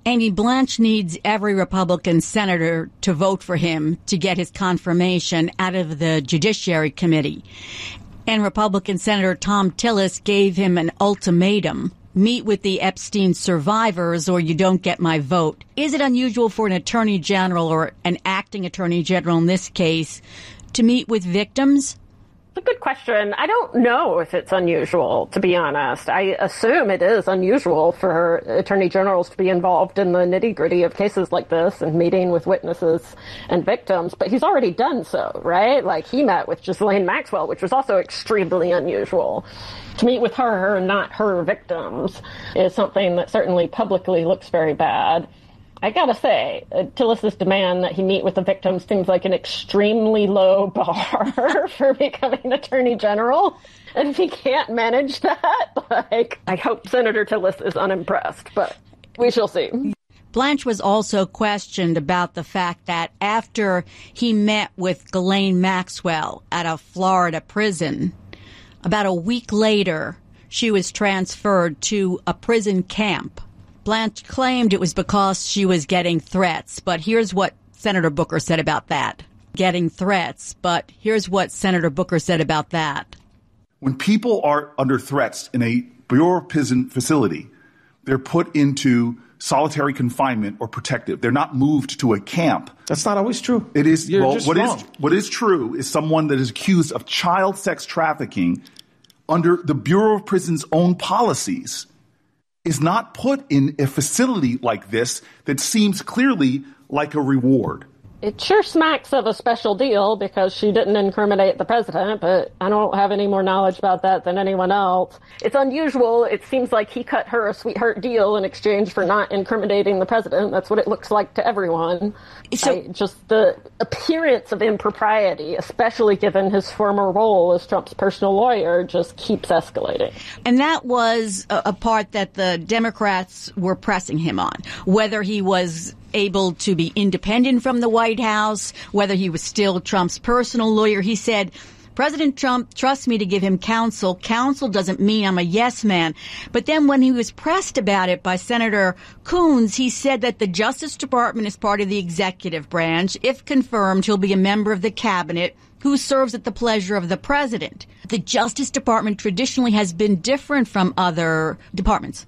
Amy, Blanche needs every Republican senator to vote for him to get his confirmation out of the Judiciary Committee. And Republican Senator Thom Tillis gave him an ultimatum: meet with the Epstein survivors or you don't get my vote. Is it unusual for an attorney general, or an acting attorney general in this case, to meet with victims? It's a good question. I don't know if it's unusual, to be honest. I assume it is unusual for attorney generals to be involved in the nitty-gritty of cases like this and meeting with witnesses and victims, but he's already done so, right? Like, he met with Ghislaine Maxwell, which was also extremely unusual. To meet with her and not her victims is something that certainly publicly looks very bad. I gotta say, Tillis's demand that he meet with the victims seems like an extremely low bar for becoming attorney general. And if he can't manage that, I hope Senator Tillis is unimpressed, but we shall see. Blanche was also questioned about the fact that after he met with Ghislaine Maxwell at a Florida prison, about a week later, she was transferred to a prison camp. Blanche claimed it was because she was getting threats, but here's what Senator Booker said about that. Getting threats, but here's what Senator Booker said about that. When people are under threats in a Bureau of Prison facility, they're put into solitary confinement or protective. They're not moved to a camp. That's not always true. It is. You're just wrong. What is true is someone that is accused of child sex trafficking under the Bureau of Prison's own policies is not put in a facility like this that seems clearly like a reward. It sure smacks of a special deal because she didn't incriminate the president, but I don't have any more knowledge about that than anyone else. It's unusual. It seems like he cut her a sweetheart deal in exchange for not incriminating the president. That's what it looks like to everyone. So, just the appearance of impropriety, especially given his former role as Trump's personal lawyer, just keeps escalating. And that was a part that the Democrats were pressing him on, whether he was able to be independent from the White House, whether he was still Trump's personal lawyer. He said, President Trump trusts me to give him counsel. Counsel doesn't mean I'm a yes man. But then when he was pressed about it by Senator Coons, he said that the Justice Department is part of the executive branch. If confirmed, he'll be a member of the cabinet who serves at the pleasure of the president. The Justice Department traditionally has been different from other departments.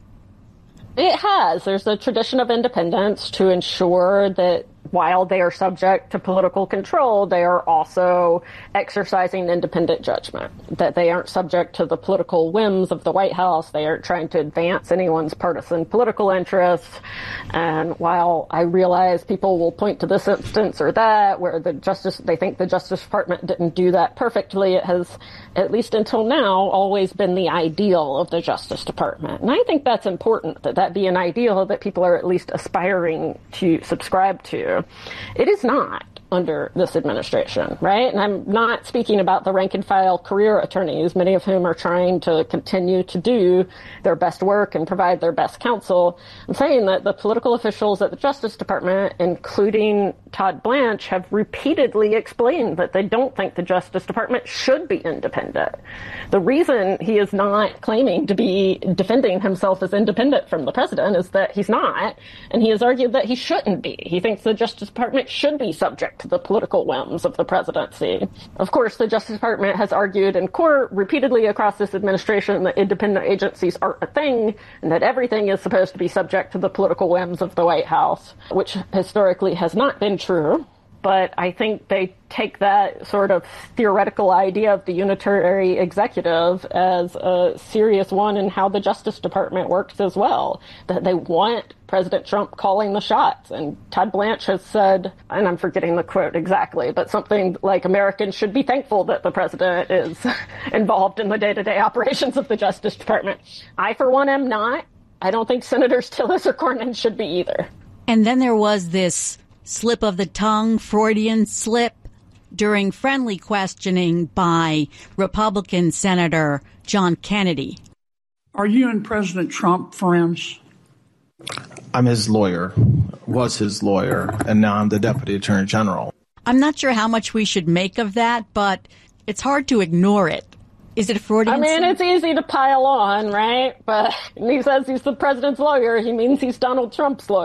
It has. There's a tradition of independence to ensure that while they are subject to political control, they are also exercising independent judgment, that they aren't subject to the political whims of the White House. They aren't trying to advance anyone's partisan political interests. And while I realize people will point to this instance or that, where they think the Justice Department didn't do that perfectly, it has, at least until now, always been the ideal of the Justice Department. And I think that's important, that be an ideal that people are at least aspiring to subscribe to. It is not under this administration, right? And I'm not speaking about the rank and file career attorneys, many of whom are trying to continue to do their best work and provide their best counsel. I'm saying that the political officials at the Justice Department, including Todd Blanche, have repeatedly explained that they don't think the Justice Department should be independent. The reason he is not claiming to be defending himself as independent from the president is that he's not, and he has argued that he shouldn't be. He thinks the Justice Department should be subject to the political whims of the presidency. Of course, the Justice Department has argued in court repeatedly across this administration that independent agencies aren't a thing, and that everything is supposed to be subject to the political whims of the White House, which historically has not been true. But I think they take that sort of theoretical idea of the unitary executive as a serious one in how the Justice Department works as well, that they want President Trump calling the shots. And Todd Blanche has said, and I'm forgetting the quote exactly, but something like Americans should be thankful that the president is involved in the day-to-day operations of the Justice Department. I, for one, am not. I don't think Senators Tillis or Cornyn should be either. And then there was this slip of the tongue, Freudian slip, during friendly questioning by Republican Senator John Kennedy. Are you and President Trump friends? I'm his lawyer, was his lawyer, and now I'm the Deputy Attorney General. I'm not sure how much we should make of that, but it's hard to ignore it. Is it a Freudian slip? It's easy to pile on, right? But he says he's the president's lawyer. He means he's Donald Trump's lawyer.